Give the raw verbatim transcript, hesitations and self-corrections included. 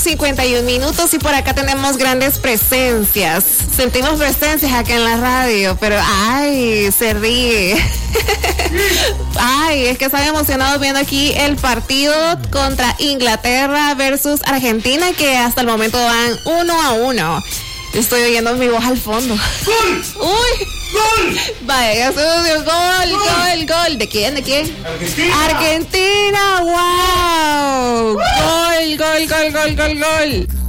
cincuenta y un minutos y por acá tenemos grandes presencias. Sentimos presencias acá en la radio, pero ay, se ríe. Ay, es que están emocionados viendo aquí el partido contra Inglaterra versus Argentina, que hasta el momento van uno a uno. Estoy oyendo mi voz al fondo. ¡Gol! ¡Uy! ¡Gol! Vaya, Jesús, gol, gol, gol, gol. ¿De quién? ¿De quién? Argentina. Argentina, wow. Gol, gol, gol, gol, gol, gol.